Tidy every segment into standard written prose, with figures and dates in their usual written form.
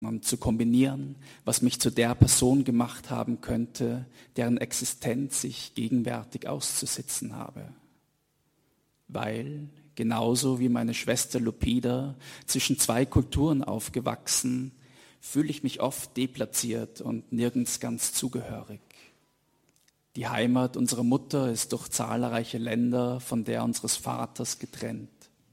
zu kombinieren, was mich zu der Person gemacht haben könnte, deren Existenz ich gegenwärtig auszusitzen habe. Weil, genauso wie meine Schwester Lupita, zwischen zwei Kulturen aufgewachsen, fühle ich mich oft deplatziert und nirgends ganz zugehörig. Die Heimat unserer Mutter ist durch zahlreiche Länder von der unseres Vaters getrennt.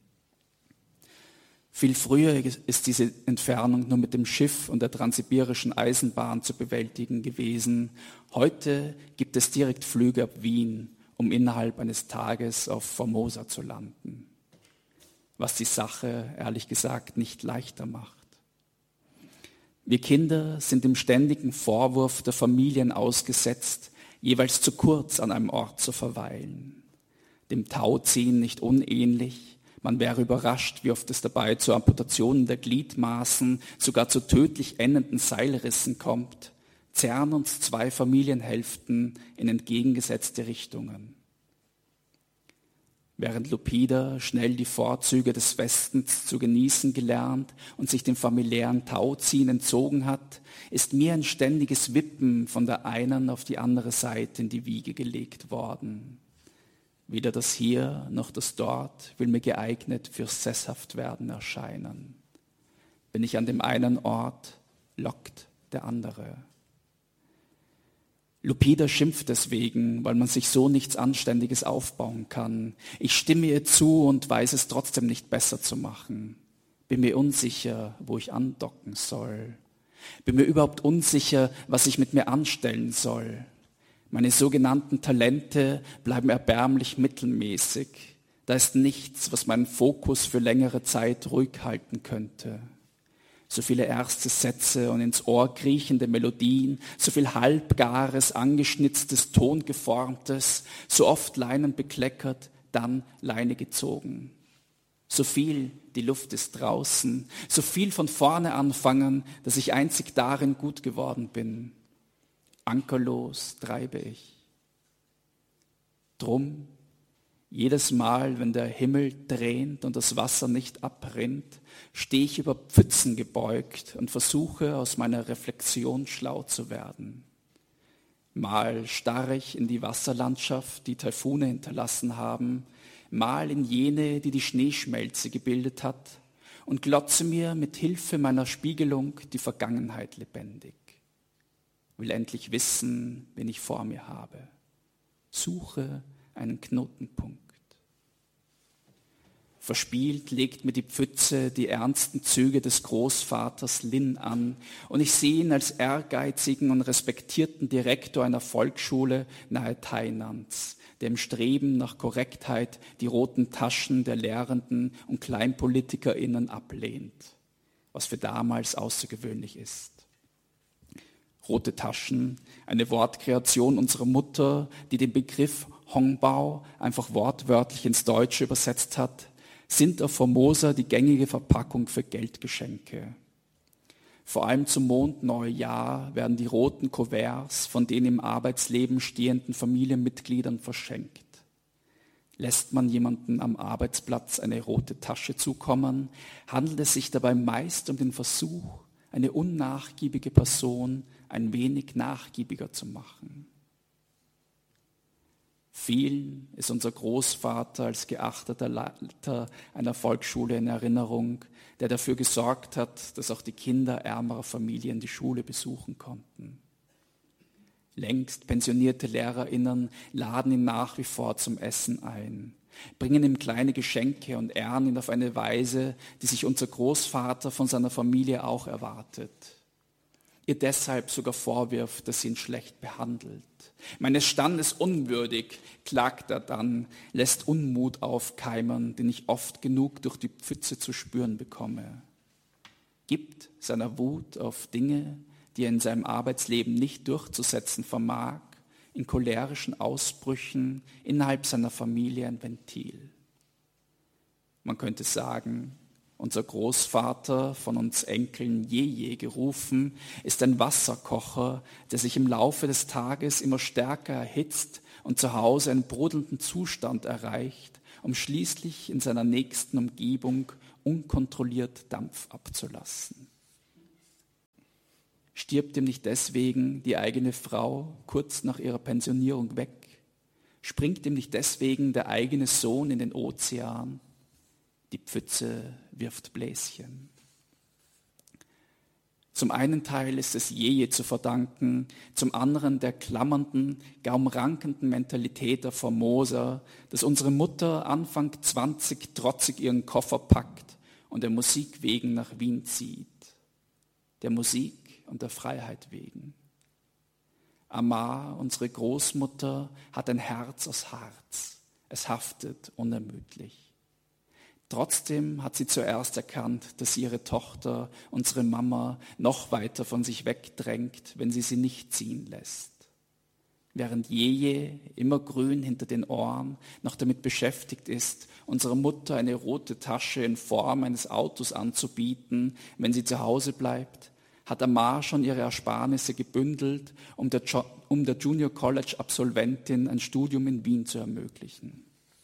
Viel früher ist diese Entfernung nur mit dem Schiff und der transsibirischen Eisenbahn zu bewältigen gewesen. Heute gibt es Direktflüge ab Wien, um innerhalb eines Tages auf Formosa zu landen. Was die Sache, ehrlich gesagt, nicht leichter macht. Wir Kinder sind dem ständigen Vorwurf der Familien ausgesetzt, jeweils zu kurz an einem Ort zu verweilen. Dem Tauziehen nicht unähnlich. Man wäre überrascht, wie oft es dabei zu Amputationen der Gliedmaßen, sogar zu tödlich endenden Seilrissen kommt, zerren uns zwei Familienhälften in entgegengesetzte Richtungen. Während Lupita schnell die Vorzüge des Westens zu genießen gelernt und sich dem familiären Tauziehen entzogen hat, ist mir ein ständiges Wippen von der einen auf die andere Seite in die Wiege gelegt worden. Weder das Hier noch das Dort will mir geeignet fürs Sesshaftwerden erscheinen. Bin ich an dem einen Ort, lockt der andere. Lupita schimpft deswegen, weil man sich so nichts Anständiges aufbauen kann. Ich stimme ihr zu und weiß es trotzdem nicht besser zu machen. Bin mir unsicher, wo ich andocken soll. Bin mir überhaupt unsicher, was ich mit mir anstellen soll. Meine sogenannten Talente bleiben erbärmlich mittelmäßig. Da ist nichts, was meinen Fokus für längere Zeit ruhig halten könnte. So viele erste Sätze und ins Ohr kriechende Melodien, so viel halbgares, angeschnitztes, tongeformtes, so oft Leinen bekleckert, dann Leine gezogen. So viel, die Luft ist draußen, so viel von vorne anfangen, dass ich einzig darin gut geworden bin. Ankerlos treibe ich. Drum, jedes Mal, wenn der Himmel tränt und das Wasser nicht abrinnt, stehe ich über Pfützen gebeugt und versuche, aus meiner Reflexion schlau zu werden. Mal starre ich in die Wasserlandschaft, die Taifune hinterlassen haben, mal in jene, die die Schneeschmelze gebildet hat, und glotze mir mit Hilfe meiner Spiegelung die Vergangenheit lebendig. Will endlich wissen, wen ich vor mir habe. Suche einen Knotenpunkt. Verspielt legt mir die Pfütze die ernsten Züge des Großvaters Lin an und ich sehe ihn als ehrgeizigen und respektierten Direktor einer Volksschule nahe Thainans, der im Streben nach Korrektheit die roten Taschen der Lehrenden und KleinpolitikerInnen ablehnt, was für damals außergewöhnlich ist. Rote Taschen, eine Wortkreation unserer Mutter, die den Begriff Hongbao einfach wortwörtlich ins Deutsche übersetzt hat, sind auf Formosa die gängige Verpackung für Geldgeschenke. Vor allem zum Mondneujahr werden die roten Kuverts von den im Arbeitsleben stehenden Familienmitgliedern verschenkt. Lässt man jemanden am Arbeitsplatz eine rote Tasche zukommen, handelt es sich dabei meist um den Versuch, eine unnachgiebige Person ein wenig nachgiebiger zu machen. Vielen ist unser Großvater als geachteter Leiter einer Volksschule in Erinnerung, der dafür gesorgt hat, dass auch die Kinder ärmerer Familien die Schule besuchen konnten. Längst pensionierte LehrerInnen laden ihn nach wie vor zum Essen ein, bringen ihm kleine Geschenke und ehren ihn auf eine Weise, die sich unser Großvater von seiner Familie auch erwartet. Ihr deshalb sogar vorwirft, dass sie ihn schlecht behandelt. Meines Standes unwürdig, klagt er dann, lässt Unmut aufkeimen, den ich oft genug durch die Pfütze zu spüren bekomme. Gibt seiner Wut auf Dinge, die er in seinem Arbeitsleben nicht durchzusetzen vermag, in cholerischen Ausbrüchen innerhalb seiner Familie ein Ventil. Man könnte sagen, unser Großvater, von uns Enkeln Jeje gerufen, ist ein Wasserkocher, der sich im Laufe des Tages immer stärker erhitzt und zu Hause einen brodelnden Zustand erreicht, um schließlich in seiner nächsten Umgebung unkontrolliert Dampf abzulassen. Stirbt ihm nicht deswegen die eigene Frau kurz nach ihrer Pensionierung weg? Springt ihm nicht deswegen der eigene Sohn in den Ozean? Die Pfütze wirft Bläschen. Zum einen Teil ist es Jeje zu verdanken, zum anderen der klammernden, kaum rankenden Mentalität der Formoser, dass unsere Mutter Anfang 20 trotzig ihren Koffer packt und der Musik wegen nach Wien zieht. Der Musik und der Freiheit wegen. Amar, unsere Großmutter, hat ein Herz aus Harz. Es haftet unermüdlich. Trotzdem hat sie zuerst erkannt, dass sie ihre Tochter, unsere Mama, noch weiter von sich wegdrängt, wenn sie nicht ziehen lässt. Während Jeje, immer grün hinter den Ohren, noch damit beschäftigt ist, unserer Mutter eine rote Tasche in Form eines Autos anzubieten, wenn sie zu Hause bleibt, hat Amar schon ihre Ersparnisse gebündelt, um der Junior College Absolventin ein Studium in Wien zu ermöglichen.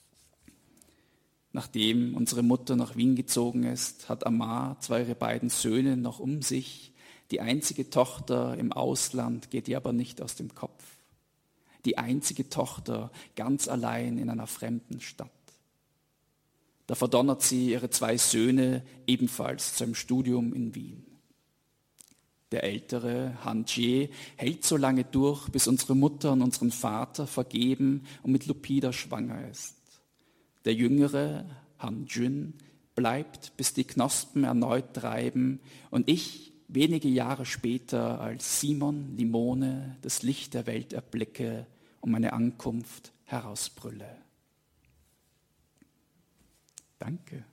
Nachdem unsere Mutter nach Wien gezogen ist, hat Amar zwar ihre beiden Söhne noch um sich, die einzige Tochter im Ausland geht ihr aber nicht aus dem Kopf. Die einzige Tochter ganz allein in einer fremden Stadt. Da verdonnert sie ihre 2 Söhne ebenfalls zu einem Studium in Wien. Der ältere, Han Jie, hält so lange durch, bis unsere Mutter und unseren Vater vergeben und mit Lupita schwanger ist. Der jüngere, Han Jun, bleibt, bis die Knospen erneut treiben und ich wenige Jahre später als Simon Limone das Licht der Welt erblicke und meine Ankunft herausbrülle. Danke.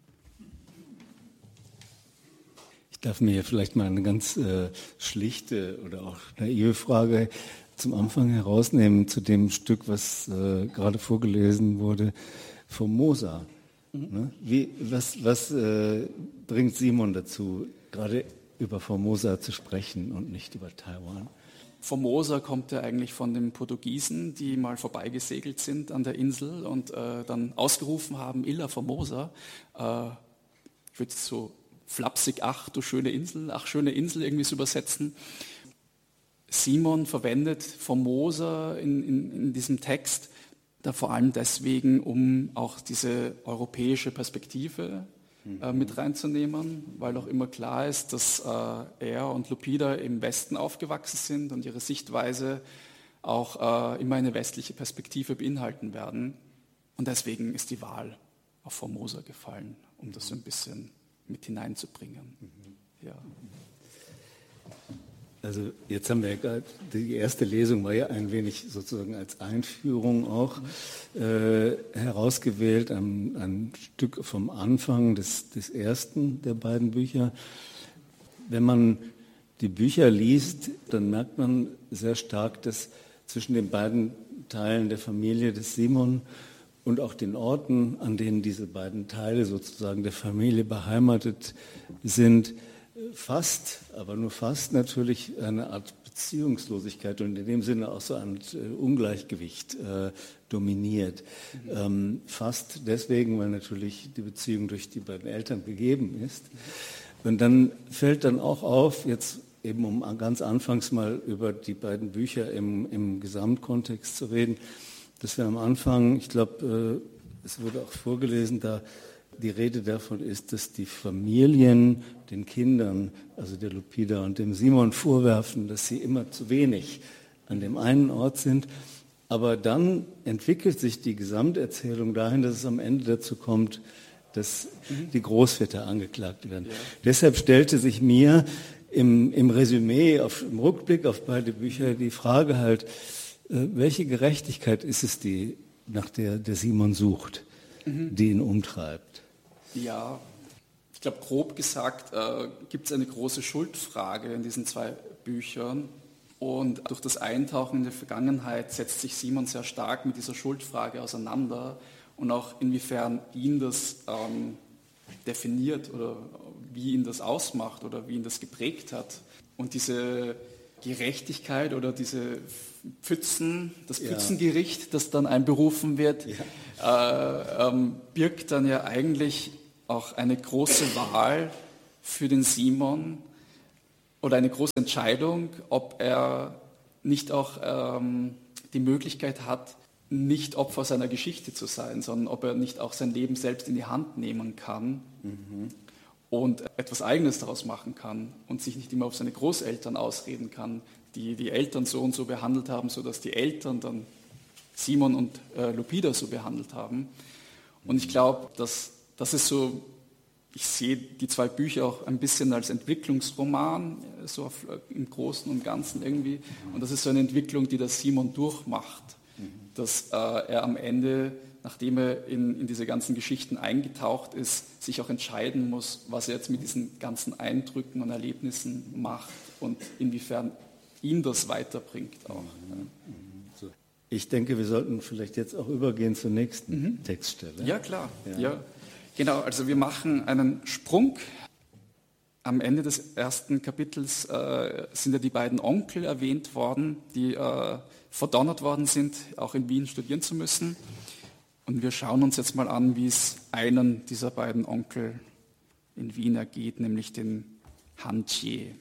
Ich darf mir vielleicht mal eine ganz schlichte oder auch naive Frage zum Anfang herausnehmen, zu dem Stück, was gerade vorgelesen wurde, Formosa. Ne? Was bringt Simon dazu, gerade über Formosa zu sprechen und nicht über Taiwan? Formosa kommt ja eigentlich von den Portugiesen, die mal vorbeigesegelt sind an der Insel und dann ausgerufen haben, Ilha Formosa. Ich würde es so flapsig, ach du schöne Insel, ach schöne Insel irgendwie so übersetzen. Simon verwendet Formosa in diesem Text da vor allem deswegen, um auch diese europäische Perspektive mit reinzunehmen, weil auch immer klar ist, dass er und Lupita im Westen aufgewachsen sind und ihre Sichtweise auch immer eine westliche Perspektive beinhalten werden. Und deswegen ist die Wahl auf Formosa gefallen, um das so ein bisschen mit hineinzubringen. Ja. Also jetzt haben wir ja gerade, die erste Lesung war ja ein wenig sozusagen als Einführung auch herausgewählt, ein Stück vom Anfang des ersten der beiden Bücher. Wenn man die Bücher liest, dann merkt man sehr stark, dass zwischen den beiden Teilen der Familie des Simon und auch den Orten, an denen diese beiden Teile sozusagen der Familie beheimatet sind, fast, aber nur fast natürlich eine Art Beziehungslosigkeit und in dem Sinne auch so ein Ungleichgewicht dominiert. Fast deswegen, weil natürlich die Beziehung durch die beiden Eltern gegeben ist. Und dann fällt dann auch auf, jetzt eben um ganz anfangs mal über die beiden Bücher im Gesamtkontext zu reden, dass wir am Anfang, ich glaube, es wurde auch vorgelesen, da die Rede davon ist, dass die Familien den Kindern, also der Lupita und dem Simon, vorwerfen, dass sie immer zu wenig an dem einen Ort sind. Aber dann entwickelt sich die Gesamterzählung dahin, dass es am Ende dazu kommt, dass die Großväter angeklagt werden. Ja. Deshalb stellte sich mir im Resümee, im Rückblick auf beide Bücher die Frage halt, welche Gerechtigkeit ist es, nach der Simon sucht, die ihn umtreibt? Ja, ich glaube, grob gesagt gibt es eine große Schuldfrage in diesen 2 Büchern. Und durch das Eintauchen in die Vergangenheit setzt sich Simon sehr stark mit dieser Schuldfrage auseinander und auch inwiefern ihn das definiert oder wie ihn das ausmacht oder wie ihn das geprägt hat. Und diese Gerechtigkeit oder das Pfützengericht, das dann einberufen wird, birgt dann ja eigentlich auch eine große Wahl für den Simon, oder eine große Entscheidung, ob er nicht auch die Möglichkeit hat, nicht Opfer seiner Geschichte zu sein, sondern ob er nicht auch sein Leben selbst in die Hand nehmen kann und etwas Eigenes daraus machen kann und sich nicht immer auf seine Großeltern ausreden kann, die die Eltern so und so behandelt haben, sodass die Eltern dann Simon und Lupita so behandelt haben. Und ich glaube, dass das ist so, ich sehe die zwei Bücher auch ein bisschen als Entwicklungsroman, so im Großen und Ganzen irgendwie. Und das ist so eine Entwicklung, die der Simon durchmacht, dass er am Ende, nachdem er in diese ganzen Geschichten eingetaucht ist, sich auch entscheiden muss, was er jetzt mit diesen ganzen Eindrücken und Erlebnissen macht und inwiefern ihn das weiterbringt auch. Ich denke, wir sollten vielleicht jetzt auch übergehen zur nächsten Textstelle. Ja, klar. Ja. Genau, also wir machen einen Sprung. Am Ende des ersten Kapitels sind ja die beiden Onkel erwähnt worden, die verdonnert worden sind, auch in Wien studieren zu müssen. Und wir schauen uns jetzt mal an, wie es einen dieser beiden Onkel in Wien ergeht, nämlich den Han-Jie.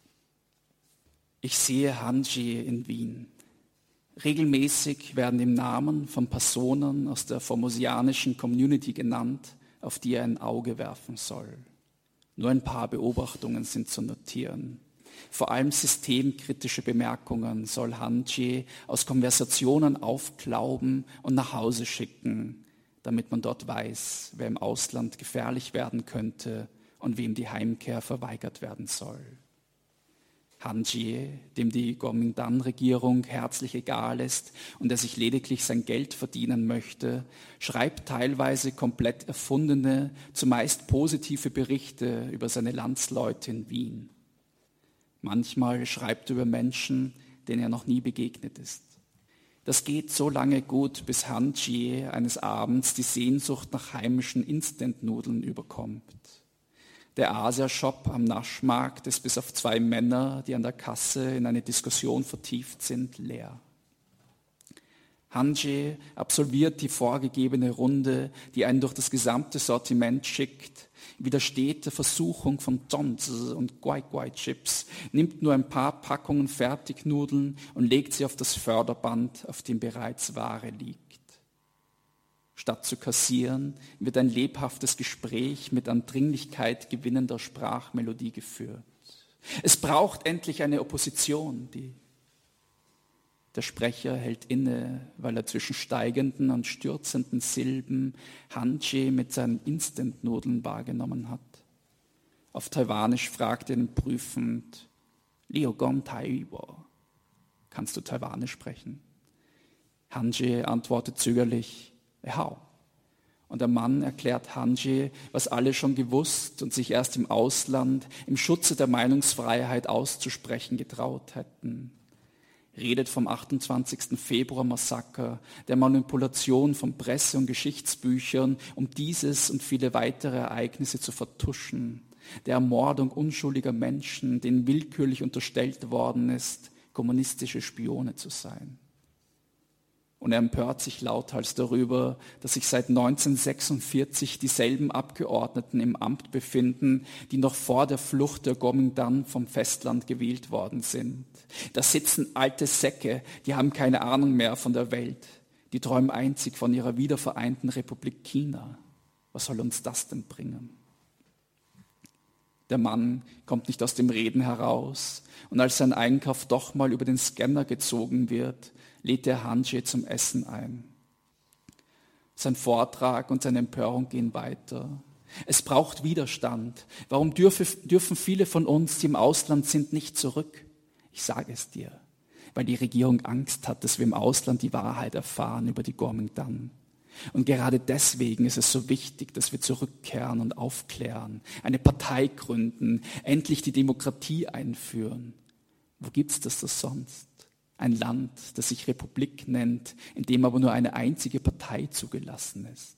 Ich sehe Han-Jie in Wien. Regelmäßig werden ihm Namen von Personen aus der formosianischen Community genannt, auf die er ein Auge werfen soll. Nur ein paar Beobachtungen sind zu notieren. Vor allem systemkritische Bemerkungen soll Han-Jie aus Konversationen aufklauben und nach Hause schicken, damit man dort weiß, wer im Ausland gefährlich werden könnte und wem die Heimkehr verweigert werden soll. Han-Jie, dem die Kuomintang-Regierung herzlich egal ist und der sich lediglich sein Geld verdienen möchte, schreibt teilweise komplett erfundene, zumeist positive Berichte über seine Landsleute in Wien. Manchmal schreibt er über Menschen, denen er noch nie begegnet ist. Das geht so lange gut, bis Han-Jie eines Abends die Sehnsucht nach heimischen Instant-Nudeln überkommt. Der Asia-Shop am Naschmarkt ist bis auf 2 Männer, die an der Kasse in eine Diskussion vertieft sind, leer. Han-Jie absolviert die vorgegebene Runde, die einen durch das gesamte Sortiment schickt, widersteht der Versuchung von Zongzi und Guai-Guai-Chips, nimmt nur ein paar Packungen Fertignudeln und legt sie auf das Förderband, auf dem bereits Ware liegt. Statt zu kassieren, wird ein lebhaftes Gespräch mit an Dringlichkeit gewinnender Sprachmelodie geführt. Es braucht endlich eine Opposition. Der Sprecher hält inne, weil er zwischen steigenden und stürzenden Silben Han-Jie mit seinen Instant-Nudeln wahrgenommen hat. Auf Taiwanisch fragt er ihn prüfend, Liu Gong Taiwo, kannst du Taiwanisch sprechen? Han-Jie antwortet zögerlich, Hau. Und der Mann erklärt Han-Jie, was alle schon gewusst und sich erst im Ausland im Schutze der Meinungsfreiheit auszusprechen getraut hätten. Redet vom 28. Februar-Massaker, der Manipulation von Presse- und Geschichtsbüchern, um dieses und viele weitere Ereignisse zu vertuschen, der Ermordung unschuldiger Menschen, denen willkürlich unterstellt worden ist, kommunistische Spione zu sein. Und er empört sich lauthals darüber, dass sich seit 1946 dieselben Abgeordneten im Amt befinden, die noch vor der Flucht der Kuomintang vom Festland gewählt worden sind. Da sitzen alte Säcke, die haben keine Ahnung mehr von der Welt. Die träumen einzig von ihrer wiedervereinten Republik China. Was soll uns das denn bringen? Der Mann kommt nicht aus dem Reden heraus. Und als sein Einkauf doch mal über den Scanner gezogen wird, lädt er Han-Jie zum Essen ein. Sein Vortrag und seine Empörung gehen weiter. Es braucht Widerstand. Warum dürfen viele von uns, die im Ausland sind, nicht zurück? Ich sage es dir, weil die Regierung Angst hat, dass wir im Ausland die Wahrheit erfahren über die Kuomintang. Und gerade deswegen ist es so wichtig, dass wir zurückkehren und aufklären, eine Partei gründen, endlich die Demokratie einführen. Wo gibt's das sonst? Ein Land, das sich Republik nennt, in dem aber nur eine einzige Partei zugelassen ist.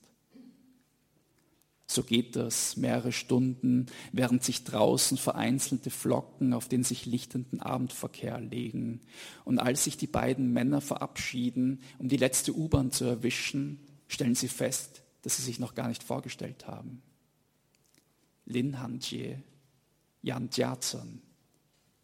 So geht das mehrere Stunden, während sich draußen vereinzelte Flocken auf den sich lichtenden Abendverkehr legen. Und als sich die beiden Männer verabschieden, um die letzte U-Bahn zu erwischen, stellen sie fest, dass sie sich noch gar nicht vorgestellt haben. Lin Han-Jie, Yan Jiazhen,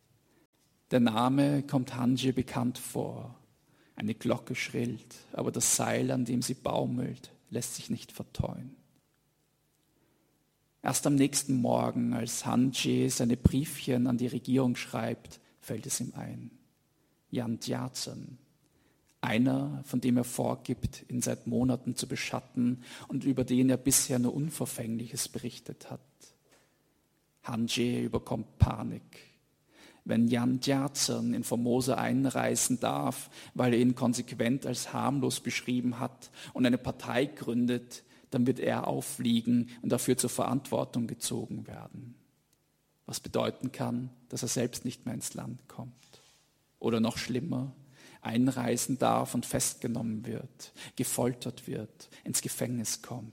Der Name kommt Hanje bekannt vor. Eine Glocke schrillt, aber das Seil, an dem sie baumelt, lässt sich nicht verteuen. Erst am nächsten Morgen, als Hanje seine Briefchen an die Regierung schreibt, fällt es ihm ein. Jan Dyazan, einer, von dem er vorgibt, ihn seit Monaten zu beschatten und über den er bisher nur Unverfängliches berichtet hat. Hanje überkommt Panik. Wenn Jan Dyazan in Formosa einreisen darf, weil er ihn konsequent als harmlos beschrieben hat und eine Partei gründet, dann wird er auffliegen und dafür zur Verantwortung gezogen werden. Was bedeuten kann, dass er selbst nicht mehr ins Land kommt. Oder noch schlimmer, einreisen darf und festgenommen wird, gefoltert wird, ins Gefängnis kommt.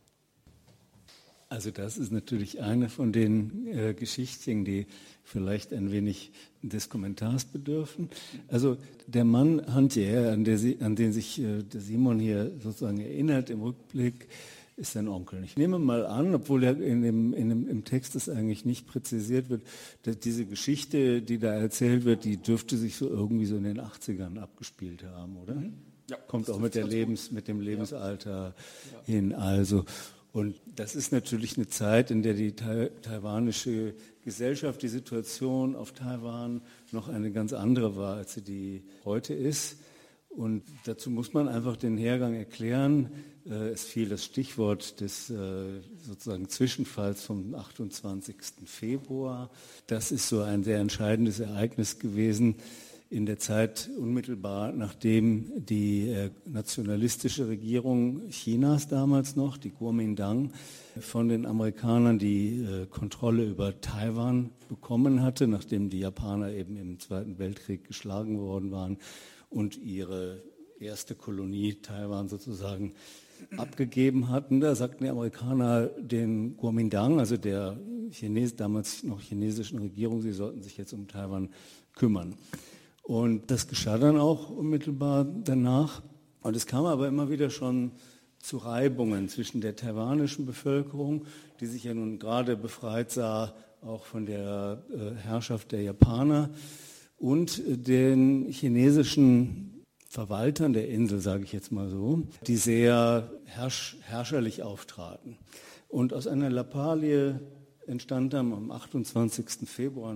Also das ist natürlich eine von den Geschichten, die vielleicht ein wenig des Kommentars bedürfen. Also der Mann Hanje, an den sich der Simon hier sozusagen erinnert im Rückblick, ist sein Onkel. Ich nehme mal an, obwohl er im Text es eigentlich nicht präzisiert wird, dass diese Geschichte, die da erzählt wird, die dürfte sich so irgendwie so in den 80ern abgespielt haben, oder? Ja, kommt auch mit dem Lebensalter hin. Also. Und das ist natürlich eine Zeit, in der die taiwanische Gesellschaft, die Situation auf Taiwan noch eine ganz andere war, als sie die heute ist. Und dazu muss man einfach den Hergang erklären. Es fiel das Stichwort des sozusagen Zwischenfalls vom 28. Februar. Das ist so ein sehr entscheidendes Ereignis gewesen in der Zeit unmittelbar nachdem die nationalistische Regierung Chinas damals noch, die Kuomintang, von den Amerikanern die Kontrolle über Taiwan bekommen hatte, nachdem die Japaner eben im Zweiten Weltkrieg geschlagen worden waren und ihre erste Kolonie Taiwan sozusagen abgegeben hatten. Da sagten die Amerikaner den Kuomintang, also der damals noch chinesischen Regierung, sie sollten sich jetzt um Taiwan kümmern. Und das geschah dann auch unmittelbar danach. Und es kam aber immer wieder schon zu Reibungen zwischen der taiwanischen Bevölkerung, die sich ja nun gerade befreit sah, auch von der Herrschaft der Japaner, und den chinesischen Verwaltern der Insel, sage ich jetzt mal so, die sehr herrscherlich auftraten. Und aus einer Lappalie entstand dann am 28. Februar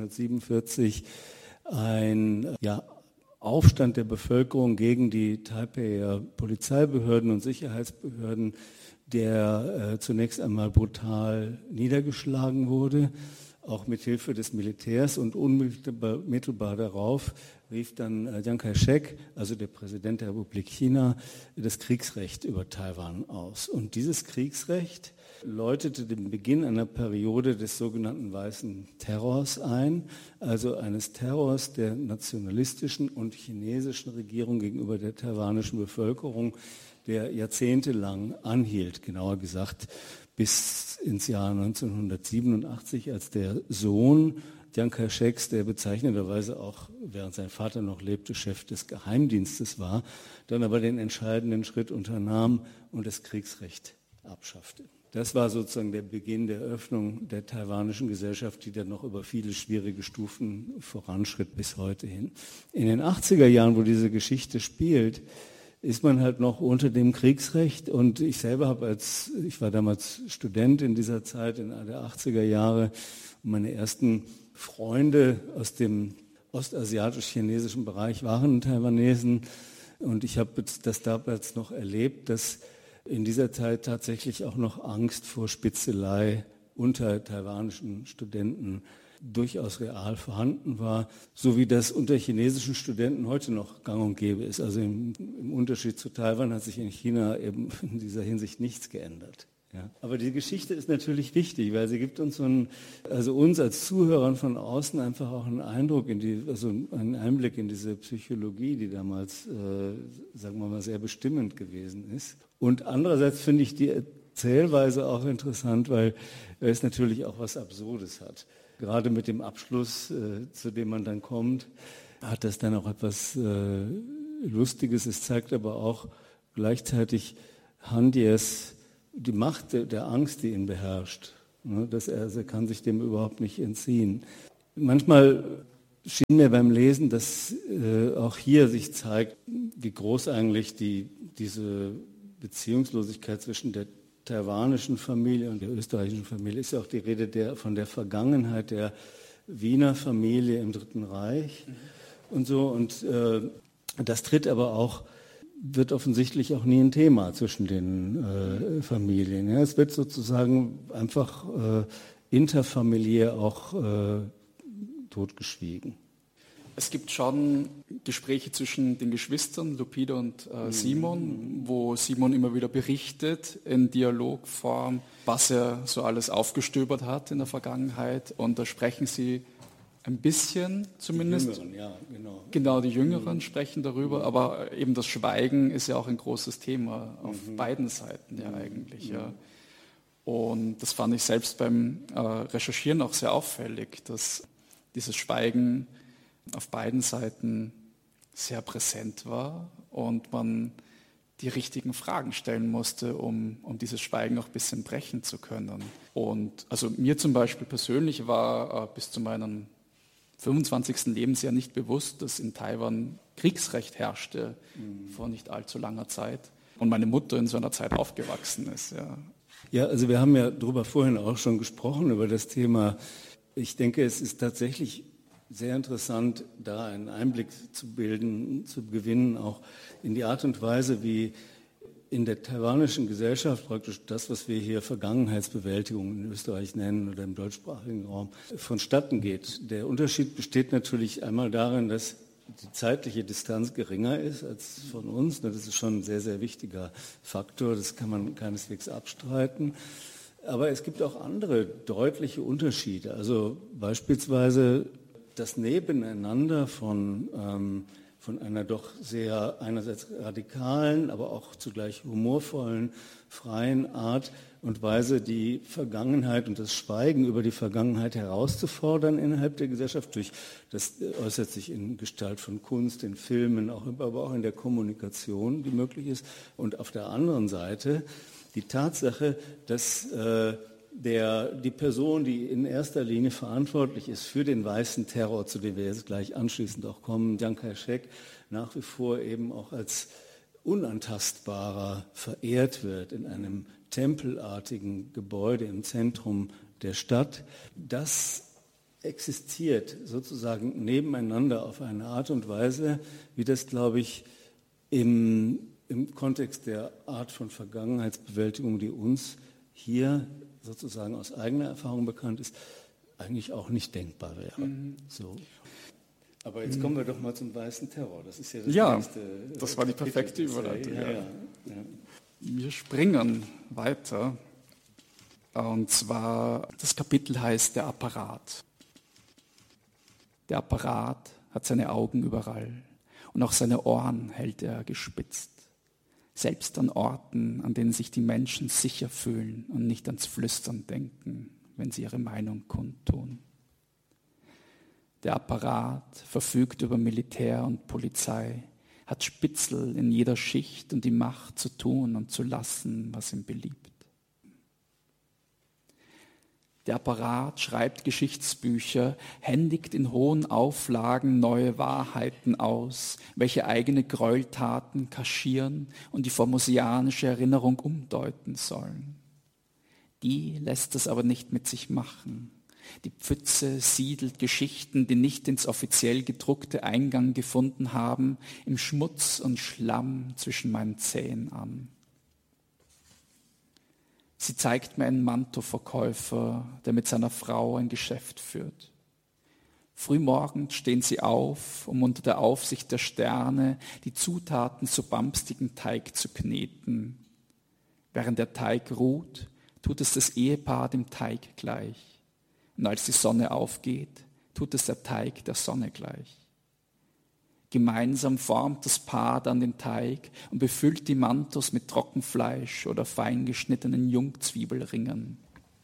1947 ein Aufstand der Bevölkerung gegen die Taipeier Polizeibehörden und Sicherheitsbehörden, der zunächst einmal brutal niedergeschlagen wurde, auch mit Hilfe des Militärs, und unmittelbar darauf rief dann Chiang Kai-shek, also der Präsident der Republik China, das Kriegsrecht über Taiwan aus. Und dieses Kriegsrecht läutete den Beginn einer Periode des sogenannten Weißen Terrors ein, also eines Terrors der nationalistischen und chinesischen Regierung gegenüber der taiwanischen Bevölkerung, der jahrzehntelang anhielt, genauer gesagt bis ins Jahr 1987, als der Sohn Chiang Kai-sheks, der bezeichnenderweise auch, während sein Vater noch lebte, Chef des Geheimdienstes war, dann aber den entscheidenden Schritt unternahm und das Kriegsrecht abschaffte. Das war sozusagen der Beginn der Öffnung der taiwanischen Gesellschaft, die dann noch über viele schwierige Stufen voranschritt bis heute hin. In den 80er Jahren, wo diese Geschichte spielt, ist man halt noch unter dem Kriegsrecht, und ich selber ich war damals Student in dieser Zeit, in der 80er Jahre, und meine ersten Freunde aus dem ostasiatisch-chinesischen Bereich waren Taiwanesen, und ich habe das damals noch erlebt, dass in dieser Zeit tatsächlich auch noch Angst vor Spitzelei unter taiwanischen Studenten durchaus real vorhanden war, so wie das unter chinesischen Studenten heute noch gang und gäbe ist. Also im Unterschied zu Taiwan hat sich in China eben in dieser Hinsicht nichts geändert. Ja. Aber die Geschichte ist natürlich wichtig, weil sie gibt uns uns als Zuhörern von außen einfach auch einen Eindruck einen Einblick in diese Psychologie, die damals, sagen wir mal, sehr bestimmend gewesen ist. Und andererseits finde ich die Erzählweise auch interessant, weil es natürlich auch was Absurdes hat. Gerade mit dem Abschluss, zu dem man dann kommt, hat das dann auch etwas Lustiges. Es zeigt aber auch gleichzeitig Hanjes die Macht der Angst, die ihn beherrscht. Dass er kann sich dem überhaupt nicht entziehen. Manchmal schien mir beim Lesen, dass auch hier sich zeigt, wie groß eigentlich diese Beziehungslosigkeit zwischen der taiwanischen Familie und der österreichischen Familie ist. Ja auch die Rede von der Vergangenheit der Wiener Familie im Dritten Reich und so. Und das wird offensichtlich auch nie ein Thema zwischen den Familien. Ja, es wird sozusagen einfach interfamiliär auch totgeschwiegen. Es gibt schon Gespräche zwischen den Geschwistern, Lupita und Simon, wo Simon immer wieder berichtet in Dialogform, was er so alles aufgestöbert hat in der Vergangenheit. Und da sprechen sie ein bisschen zumindest. Die Jüngeren, ja, genau. Genau, die Jüngeren sprechen darüber, aber eben das Schweigen ist ja auch ein großes Thema auf beiden Seiten ja eigentlich. Ja. Und das fand ich selbst beim Recherchieren auch sehr auffällig, dass dieses Schweigen auf beiden Seiten sehr präsent war und man die richtigen Fragen stellen musste, um dieses Schweigen auch ein bisschen brechen zu können. Und also mir zum Beispiel persönlich war bis zu meinem 25. Lebensjahr nicht bewusst, dass in Taiwan Kriegsrecht herrschte vor nicht allzu langer Zeit und meine Mutter in so einer Zeit aufgewachsen ist. Ja, ja, also wir haben ja darüber vorhin auch schon gesprochen, über das Thema. Ich denke, es ist tatsächlich sehr interessant, da einen Einblick zu gewinnen, auch in die Art und Weise, wie in der taiwanischen Gesellschaft praktisch das, was wir hier Vergangenheitsbewältigung in Österreich nennen oder im deutschsprachigen Raum, vonstatten geht. Der Unterschied besteht natürlich einmal darin, dass die zeitliche Distanz geringer ist als von uns. Das ist schon ein sehr, sehr wichtiger Faktor, das kann man keineswegs abstreiten. Aber es gibt auch andere deutliche Unterschiede. Also beispielsweise das Nebeneinander von einer doch sehr einerseits radikalen, aber auch zugleich humorvollen, freien Art und Weise, die Vergangenheit und das Schweigen über die Vergangenheit herauszufordern innerhalb der Gesellschaft. Das äußert sich in Gestalt von Kunst, in Filmen, aber auch in der Kommunikation, die möglich ist. Und auf der anderen Seite die Tatsache, dass die Person, die in erster Linie verantwortlich ist für den weißen Terror, zu dem wir jetzt gleich anschließend auch kommen, Chiang Kai-shek, nach wie vor eben auch als unantastbarer verehrt wird in einem tempelartigen Gebäude im Zentrum der Stadt. Das existiert sozusagen nebeneinander auf eine Art und Weise, wie das, glaube ich, im Kontext der Art von Vergangenheitsbewältigung, die uns hier sozusagen aus eigener Erfahrung bekannt ist, eigentlich auch nicht denkbar wäre. So. Aber jetzt kommen wir doch mal zum weißen Terror. Das ist ja das nächste. Das war die perfekte Überleitung. Ja. Wir springen weiter. Und zwar, das Kapitel heißt Der Apparat. Der Apparat hat seine Augen überall und auch seine Ohren hält er gespitzt. Selbst an Orten, an denen sich die Menschen sicher fühlen und nicht ans Flüstern denken, wenn sie ihre Meinung kundtun. Der Apparat verfügt über Militär und Polizei, hat Spitzel in jeder Schicht und die Macht zu tun und zu lassen, was ihm beliebt. Der Apparat schreibt Geschichtsbücher, händigt in hohen Auflagen neue Wahrheiten aus, welche eigene Gräueltaten kaschieren und die formosianische Erinnerung umdeuten sollen. Die lässt es aber nicht mit sich machen. Die Pfütze siedelt Geschichten, die nicht ins offiziell gedruckte Eingang gefunden haben, im Schmutz und Schlamm zwischen meinen Zehen an. Sie zeigt mir einen Mantoverkäufer, der mit seiner Frau ein Geschäft führt. Frühmorgens stehen sie auf, um unter der Aufsicht der Sterne die Zutaten zu bamstigem Teig zu kneten. Während der Teig ruht, tut es das Ehepaar dem Teig gleich. Und als die Sonne aufgeht, tut es der Teig der Sonne gleich. Gemeinsam formt das Paar dann den Teig und befüllt die Mantos mit Trockenfleisch oder fein geschnittenen Jungzwiebelringen.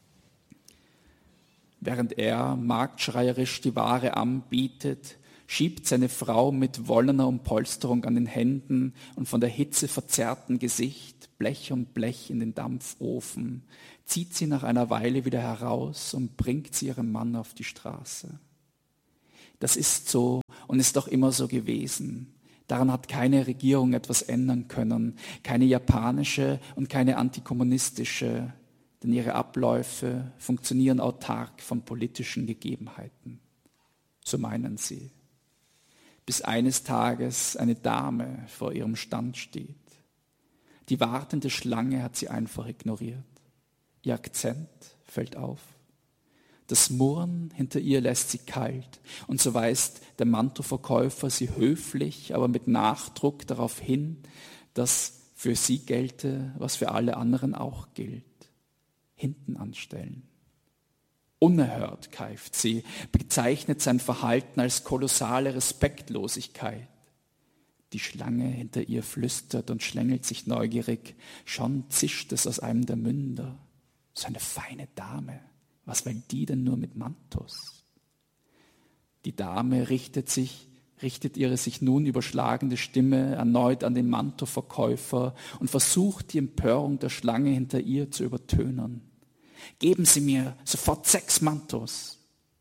Während er marktschreierisch die Ware anbietet, schiebt seine Frau mit wollener Umpolsterung an den Händen und von der Hitze verzerrten Gesicht Blech um Blech in den Dampfofen, zieht sie nach einer Weile wieder heraus und bringt sie ihrem Mann auf die Straße. Das ist so und ist doch immer so gewesen. Daran hat keine Regierung etwas ändern können, keine japanische und keine antikommunistische, denn ihre Abläufe funktionieren autark von politischen Gegebenheiten. So meinen sie. Bis eines Tages eine Dame vor ihrem Stand steht. Die wartende Schlange hat sie einfach ignoriert. Ihr Akzent fällt auf. Das Murren hinter ihr lässt sie kalt und so weist der Mantoverkäufer sie höflich, aber mit Nachdruck darauf hin, dass für sie gelte, was für alle anderen auch gilt. Hinten anstellen. Unerhört, keift sie, bezeichnet sein Verhalten als kolossale Respektlosigkeit. Die Schlange hinter ihr flüstert und schlängelt sich neugierig. Schon zischt es aus einem der Münder. So eine feine Dame. Was will die denn nur mit Mantos? Die Dame richtet ihre sich nun überschlagende Stimme erneut an den Mantoverkäufer und versucht, die Empörung der Schlange hinter ihr zu übertönen. Geben Sie mir sofort 6 Mantos.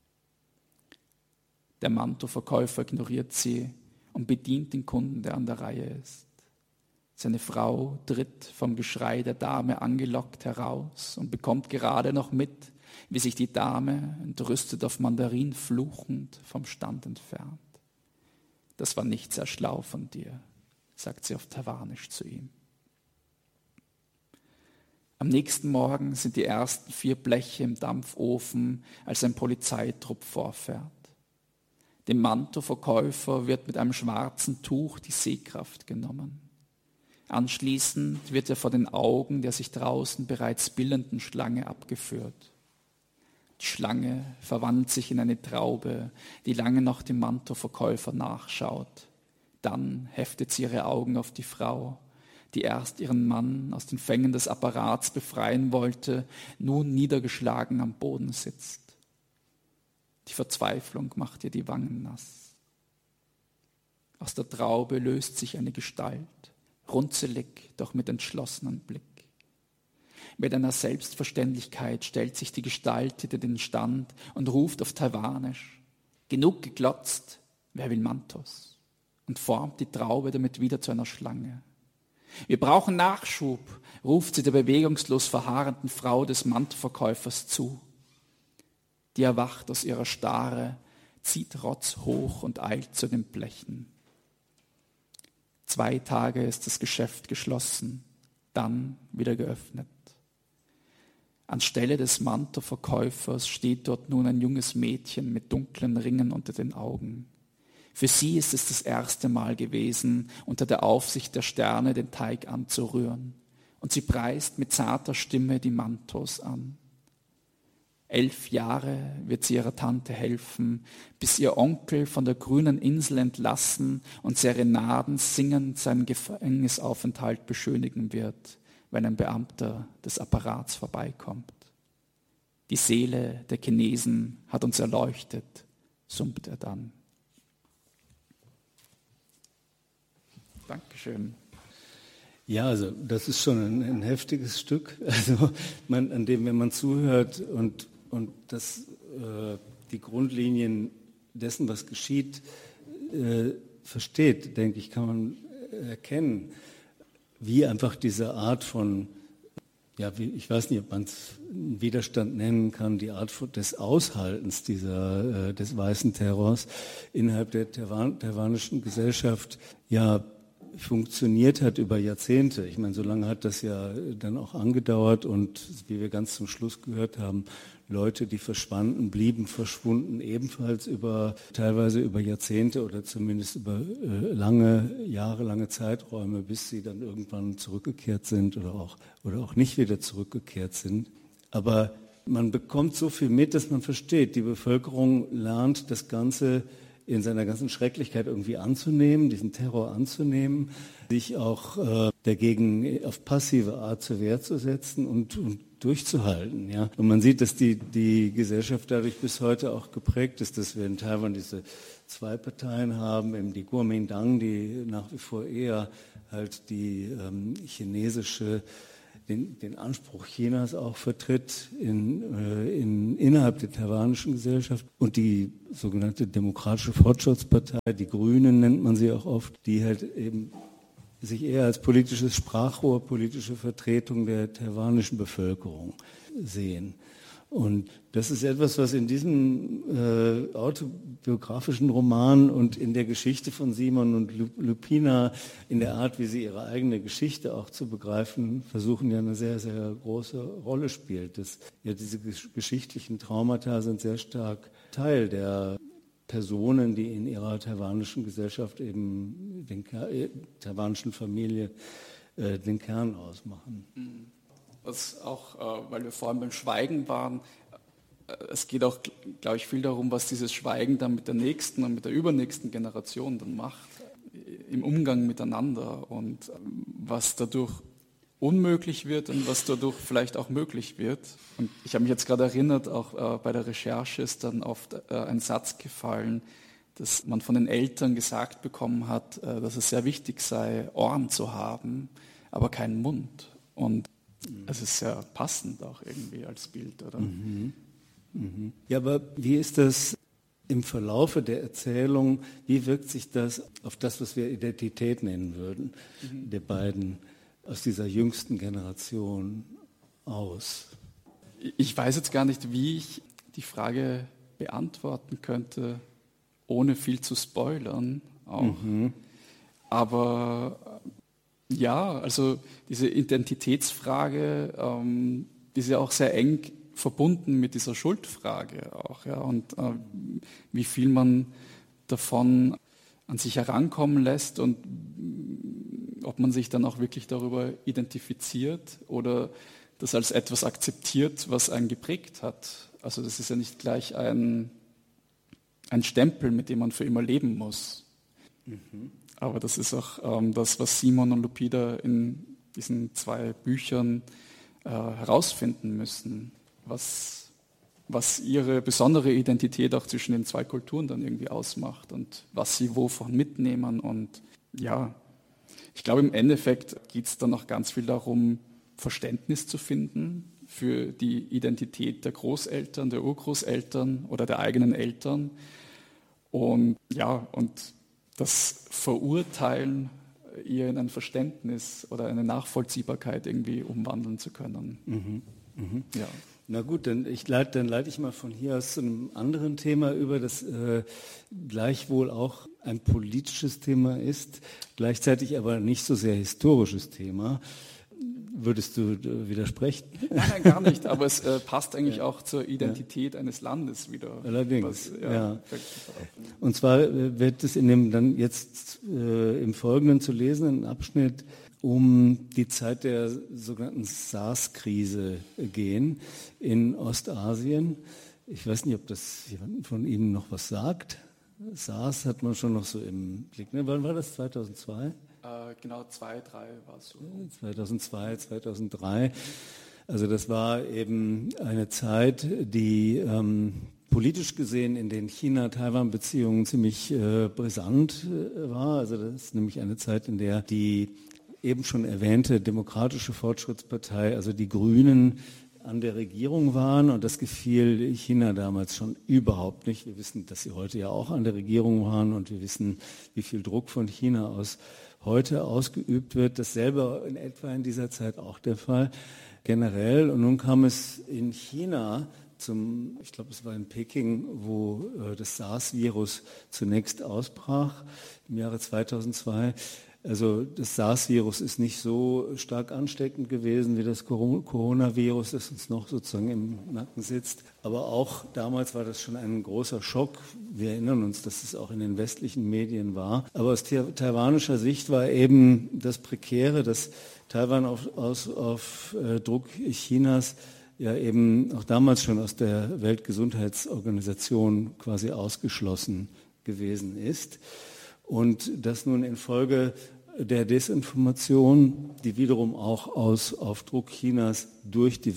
Der Mantoverkäufer ignoriert sie und bedient den Kunden, der an der Reihe ist. Seine Frau tritt vom Geschrei der Dame angelockt heraus und bekommt gerade noch mit, wie sich die Dame, entrüstet auf Mandarin fluchend, vom Stand entfernt. Das war nicht sehr schlau von dir, sagt sie auf Taiwanisch zu ihm. Am nächsten Morgen sind die ersten 4 Bleche im Dampfofen, als ein Polizeitrupp vorfährt. Dem Mantoverkäufer wird mit einem schwarzen Tuch die Sehkraft genommen. Anschließend wird er vor den Augen der sich draußen bereits bildenden Schlange abgeführt. Die Schlange verwandelt sich in eine Traube, die lange noch dem Mantoverkäufer nachschaut. Dann heftet sie ihre Augen auf die Frau, die erst ihren Mann aus den Fängen des Apparats befreien wollte, nun niedergeschlagen am Boden sitzt. Die Verzweiflung macht ihr die Wangen nass. Aus der Traube löst sich eine Gestalt, runzelig, doch mit entschlossenem Blick. Mit einer Selbstverständlichkeit stellt sich die Gestalt hinter den Stand und ruft auf Taiwanisch: Genug geglotzt, wer will Mantos? Und formt die Traube damit wieder zu einer Schlange. Wir brauchen Nachschub, ruft sie der bewegungslos verharrenden Frau des Mantelverkäufers zu. Die erwacht aus ihrer Starre, zieht Rotz hoch und eilt zu den Blechen. 2 Tage ist das Geschäft geschlossen, dann wieder geöffnet. Anstelle des Mantelverkäufers steht dort nun ein junges Mädchen mit dunklen Ringen unter den Augen. Für sie ist es das erste Mal gewesen, unter der Aufsicht der Sterne den Teig anzurühren. Und sie preist mit zarter Stimme die Mantos an. 11 Jahre wird sie ihrer Tante helfen, bis ihr Onkel von der grünen Insel entlassen und Serenaden singend seinen Gefängnisaufenthalt beschönigen wird, wenn ein Beamter des Apparats vorbeikommt. Die Seele der Chinesen hat uns erleuchtet, summt er dann. Dankeschön. Ja, also das ist schon ein heftiges Stück, also an dem, wenn man zuhört und das, die Grundlinien dessen, was geschieht, versteht, denke ich, kann man erkennen, wie einfach diese Art von, ja, ich weiß nicht, ob man es Widerstand nennen kann, die Art des Aushaltens des weißen Terrors innerhalb der taiwanischen Gesellschaft ja funktioniert hat über Jahrzehnte. Ich meine, so lange hat das ja dann auch angedauert und wie wir ganz zum Schluss gehört haben, Leute, die verschwanden, blieben verschwunden, ebenfalls teilweise über Jahrzehnte oder zumindest über lange Jahre, lange Zeiträume, bis sie dann irgendwann zurückgekehrt sind oder auch nicht wieder zurückgekehrt sind. Aber man bekommt so viel mit, dass man versteht, die Bevölkerung lernt das Ganze in seiner ganzen Schrecklichkeit irgendwie anzunehmen, diesen Terror anzunehmen, sich auch dagegen auf passive Art zur Wehr zu setzen und durchzuhalten. Ja. Und man sieht, dass die Gesellschaft dadurch bis heute auch geprägt ist, dass wir in Taiwan diese 2 Parteien haben, eben die Kuomintang, die nach wie vor eher halt den den Anspruch Chinas auch vertritt innerhalb der taiwanischen Gesellschaft, und die sogenannte Demokratische Fortschrittspartei, die Grünen nennt man sie auch oft, die halt eben sich eher als politisches Sprachrohr, politische Vertretung der taiwanischen Bevölkerung sehen. Und das ist etwas, was in diesem autobiografischen Roman und in der Geschichte von Simon und Lupina, in der Art, wie sie ihre eigene Geschichte auch zu begreifen versuchen, ja eine sehr, sehr große Rolle spielt. Diese geschichtlichen Traumata sind sehr stark Teil der Personen, die in ihrer taiwanischen Gesellschaft eben taiwanischen Familie den Kern ausmachen. Was auch, weil wir vorhin beim Schweigen waren, es geht auch, glaube ich, viel darum, was dieses Schweigen dann mit der nächsten und mit der übernächsten Generation dann macht, im Umgang miteinander, und was dadurch unmöglich wird und was dadurch vielleicht auch möglich wird. Und ich habe mich jetzt gerade erinnert, auch bei der Recherche ist dann oft ein Satz gefallen, dass man von den Eltern gesagt bekommen hat, dass es sehr wichtig sei, Ohren zu haben, aber keinen Mund. Und es ist sehr passend auch irgendwie als Bild, oder? Ja, aber wie ist das im Verlaufe der Erzählung, wie wirkt sich das auf das, was wir Identität nennen würden, der beiden aus dieser jüngsten Generation aus? Ich weiß jetzt gar nicht, wie ich die Frage beantworten könnte, ohne viel zu spoilern auch. Aber ja, also diese Identitätsfrage, die ist ja auch sehr eng verbunden mit dieser Schuldfrage auch, ja, und wie viel man davon an sich herankommen lässt und ob man sich dann auch wirklich darüber identifiziert oder das als etwas akzeptiert, was einen geprägt hat. Also das ist ja nicht gleich ein Stempel, mit dem man für immer leben muss. Aber das ist auch das, was Simon und Lupita in diesen 2 Büchern herausfinden müssen, was ihre besondere Identität auch zwischen den 2 Kulturen dann irgendwie ausmacht und was sie wovon mitnehmen. Und ja, ich glaube, im Endeffekt geht es dann auch ganz viel darum, Verständnis zu finden für die Identität der Großeltern, der Urgroßeltern oder der eigenen Eltern. Und ja, und das Verurteilen eher in ein Verständnis oder eine Nachvollziehbarkeit irgendwie umwandeln zu können. Ja. Na gut, dann leite ich mal von hier aus zu einem anderen Thema über, das gleichwohl auch ein politisches Thema ist, gleichzeitig aber nicht so sehr historisches Thema. Würdest du widersprechen? Nein, gar nicht, aber es passt eigentlich auch zur Identität eines Landes wieder. Allerdings, ja. Und zwar wird es in dem dann jetzt im Folgenden zu lesenden Abschnitt um die Zeit der sogenannten SARS-Krise gehen in Ostasien. Ich weiß nicht, ob das jemand von Ihnen noch was sagt. SARS hat man schon noch so im Blick. Ne? Wann war das? 2002? Genau, 2003 war es so. 2002, 2003. Also das war eben eine Zeit, die politisch gesehen in den China-Taiwan-Beziehungen ziemlich brisant war. Also das ist nämlich eine Zeit, in der die eben schon erwähnte Demokratische Fortschrittspartei, also die Grünen, an der Regierung waren, und das gefiel China damals schon überhaupt nicht. Wir wissen, dass sie heute ja auch an der Regierung waren, und wir wissen, wie viel Druck von China aus heute ausgeübt wird. Dasselbe in etwa in dieser Zeit auch der Fall generell. Und nun kam es in China ich glaube, es war in Peking, wo das SARS-Virus zunächst ausbrach im Jahre 2002. Also das SARS-Virus ist nicht so stark ansteckend gewesen wie das Coronavirus, das uns noch sozusagen im Nacken sitzt. Aber auch damals war das schon ein großer Schock. Wir erinnern uns, dass es auch in den westlichen Medien war. Aber aus taiwanischer Sicht war eben das Prekäre, dass Taiwan auf Druck Chinas ja eben auch damals schon aus der Weltgesundheitsorganisation quasi ausgeschlossen gewesen ist. Und das nun infolge der Desinformation, die wiederum auch auf Druck Chinas durch die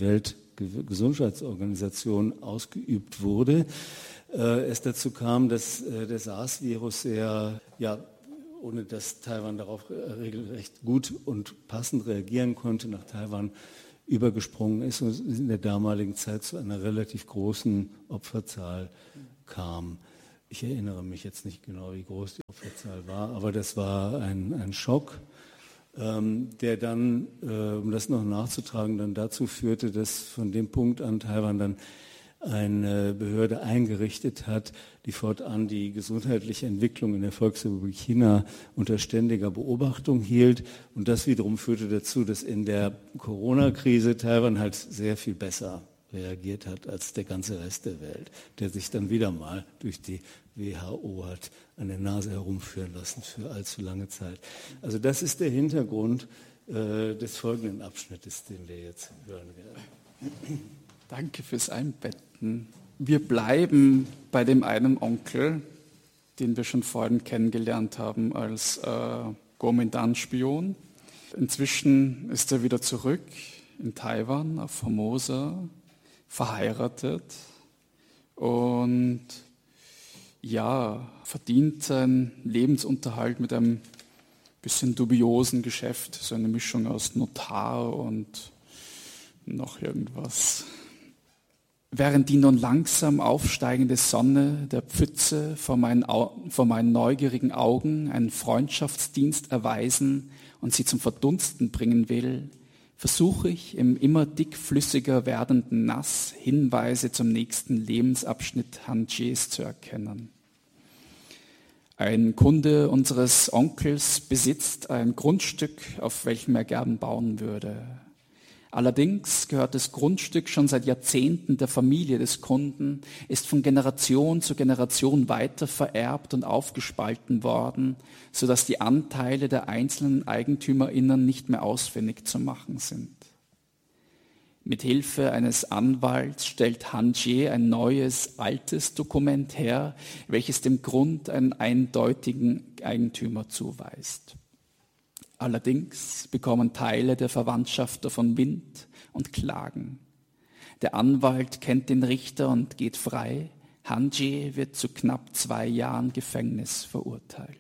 Weltgesundheitsorganisation ausgeübt wurde, es dazu kam, dass der SARS-Virus sehr ohne dass Taiwan darauf regelrecht gut und passend reagieren konnte, nach Taiwan übergesprungen ist und in der damaligen Zeit zu einer relativ großen Opferzahl kam. Ich erinnere mich jetzt nicht genau, wie groß die Opferzahl war, aber das war ein Schock, der dann, um das noch nachzutragen, dann dazu führte, dass von dem Punkt an Taiwan dann eine Behörde eingerichtet hat, die fortan die gesundheitliche Entwicklung in der Volksrepublik China unter ständiger Beobachtung hielt. Und das wiederum führte dazu, dass in der Corona-Krise Taiwan halt sehr viel besser reagiert hat als der ganze Rest der Welt, der sich dann wieder mal durch die WHO hat an der Nase herumführen lassen für allzu lange Zeit. Also das ist der Hintergrund des folgenden Abschnittes, den wir jetzt hören werden. Danke fürs Einbetten. Wir bleiben bei dem einen Onkel, den wir schon vorhin kennengelernt haben als Kuomintang-Spion. Inzwischen ist er wieder zurück in Taiwan, auf Formosa, verheiratet und verdient seinen Lebensunterhalt mit einem bisschen dubiosen Geschäft, so eine Mischung aus Notar und noch irgendwas. Während die nun langsam aufsteigende Sonne der Pfütze vor meinen neugierigen Augen einen Freundschaftsdienst erweisen und sie zum Verdunsten bringen will, versuche ich im immer dickflüssiger werdenden Nass Hinweise zum nächsten Lebensabschnitt Hanjies zu erkennen. Ein Kunde unseres Onkels besitzt ein Grundstück, auf welchem er gern bauen würde. Allerdings gehört das Grundstück schon seit Jahrzehnten der Familie des Kunden, ist von Generation zu Generation weiter vererbt und aufgespalten worden, sodass die Anteile der einzelnen EigentümerInnen nicht mehr ausfindig zu machen sind. Mit Hilfe eines Anwalts stellt Hanjie ein neues, altes Dokument her, welches dem Grund einen eindeutigen Eigentümer zuweist. Allerdings bekommen Teile der Verwandtschaft davon Wind und klagen. Der Anwalt kennt den Richter und geht frei. Hanjie wird zu knapp 2 Jahren Gefängnis verurteilt.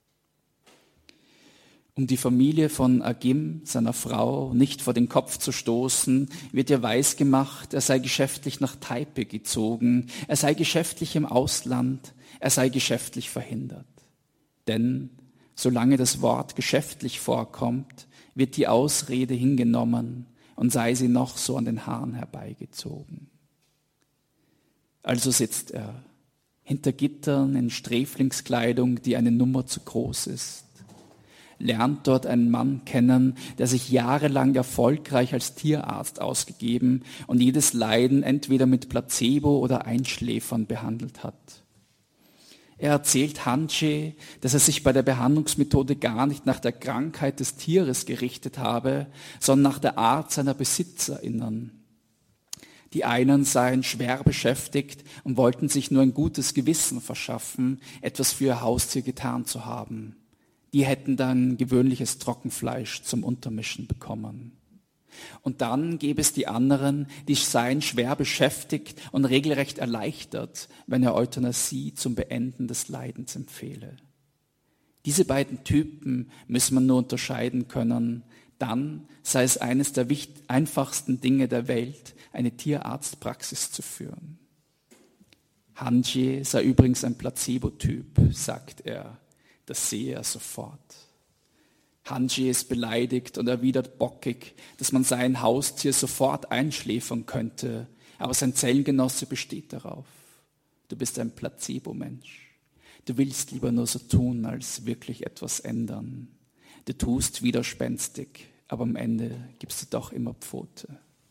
Um die Familie von Agim, seiner Frau, nicht vor den Kopf zu stoßen, wird ihr weisgemacht, er sei geschäftlich nach Taipei gezogen, er sei geschäftlich im Ausland, er sei geschäftlich verhindert. Denn solange das Wort geschäftlich vorkommt, wird die Ausrede hingenommen und sei sie noch so an den Haaren herbeigezogen. Also sitzt er hinter Gittern in Sträflingskleidung, die eine Nummer zu groß ist, lernt dort einen Mann kennen, der sich jahrelang erfolgreich als Tierarzt ausgegeben und jedes Leiden entweder mit Placebo oder Einschläfern behandelt hat. Er erzählt Hanjie, dass er sich bei der Behandlungsmethode gar nicht nach der Krankheit des Tieres gerichtet habe, sondern nach der Art seiner BesitzerInnen. Die einen seien schwer beschäftigt und wollten sich nur ein gutes Gewissen verschaffen, etwas für ihr Haustier getan zu haben. Die hätten dann gewöhnliches Trockenfleisch zum Untermischen bekommen. Und dann gäbe es die anderen, die seien schwer beschäftigt und regelrecht erleichtert, wenn er Euthanasie zum Beenden des Leidens empfehle. Diese beiden Typen müsse man nur unterscheiden können, dann sei es eines der einfachsten Dinge der Welt, eine Tierarztpraxis zu führen. Hanjie sei übrigens ein Placebo-Typ, sagt er. Das sehe er sofort. Hanjie ist beleidigt und erwidert bockig, dass man sein Haustier sofort einschläfern könnte, aber sein Zellengenosse besteht darauf. Du bist ein Placebo-Mensch. Du willst lieber nur so tun, als wirklich etwas ändern. Du tust widerspenstig, aber am Ende gibst du doch immer Pfote.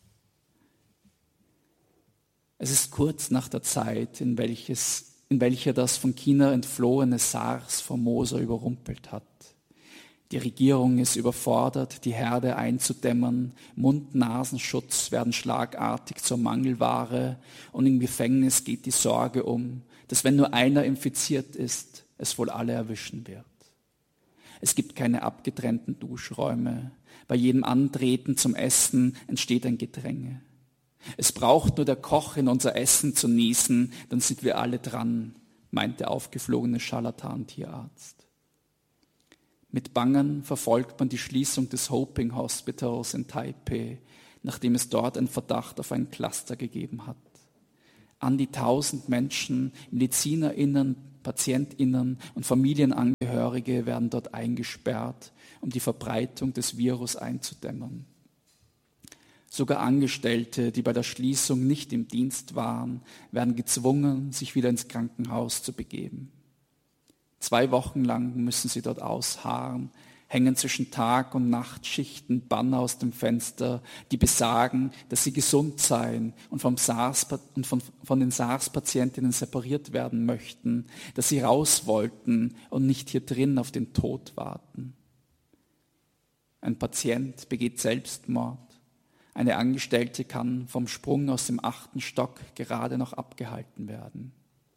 Es ist kurz nach der Zeit, in welcher das von China entflohene SARS Formosa überrumpelt hat. Die Regierung ist überfordert, die Herde einzudämmen, Mund-Nasenschutz werden schlagartig zur Mangelware und im Gefängnis geht die Sorge um, dass wenn nur einer infiziert ist, es wohl alle erwischen wird. Es gibt keine abgetrennten Duschräume, bei jedem Antreten zum Essen entsteht ein Gedränge. Es braucht nur der Koch in unser Essen zu niesen, dann sind wir alle dran, meint der aufgeflogene Scharlatan-Tierarzt. Mit Bangen verfolgt man die Schließung des Hoping Hospitals in Taipei, nachdem es dort einen Verdacht auf ein Cluster gegeben hat. An die 1000 Menschen, MedizinerInnen, PatientInnen und Familienangehörige werden dort eingesperrt, um die Verbreitung des Virus einzudämmen. Sogar Angestellte, die bei der Schließung nicht im Dienst waren, werden gezwungen, sich wieder ins Krankenhaus zu begeben. 2 Wochen lang müssen sie dort ausharren, hängen zwischen Tag- und Nachtschichten Banner aus dem Fenster, die besagen, dass sie gesund seien und von den SARS-Patientinnen separiert werden möchten, dass sie raus wollten und nicht hier drin auf den Tod warten. Ein Patient begeht Selbstmord. Eine Angestellte kann vom Sprung aus dem 8. Stock gerade noch abgehalten werden.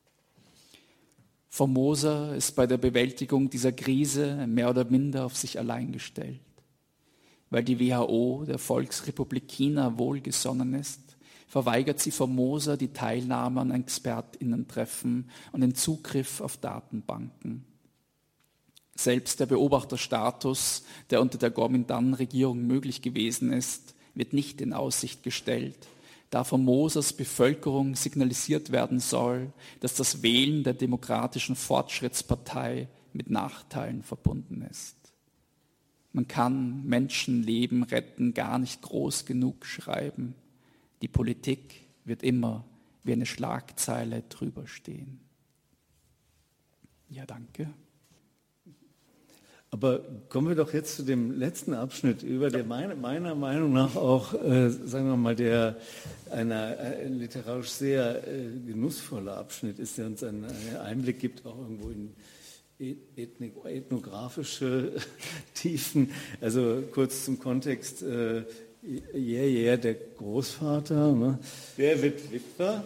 Formosa ist bei der Bewältigung dieser Krise mehr oder minder auf sich allein gestellt. Weil die WHO der Volksrepublik China wohlgesonnen ist, verweigert sie Formosa die Teilnahme an ExpertInnen-Treffen und den Zugriff auf Datenbanken. Selbst der Beobachterstatus, der unter der Kuomintang-Regierung möglich gewesen ist, wird nicht in Aussicht gestellt, da Formosas Bevölkerung signalisiert werden soll, dass das Wählen der Demokratischen Fortschrittspartei mit Nachteilen verbunden ist. Man kann Menschenleben retten gar nicht groß genug schreiben. Die Politik wird immer wie eine Schlagzeile drüber stehen. Ja, danke. Aber kommen wir doch jetzt zu dem letzten Abschnitt, über der meiner Meinung nach auch, sagen wir mal, der ein literarisch sehr genussvoller Abschnitt ist, der uns einen Einblick gibt, auch irgendwo in ethnografische Tiefen. Also kurz zum Kontext, der Großvater, ne, der wird Witwer